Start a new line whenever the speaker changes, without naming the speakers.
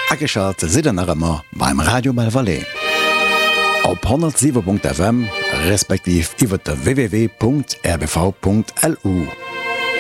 Ageschalt si immer beim Radio Malvalais. Op 107.fm respektiv iwwer der www.rbv.lu.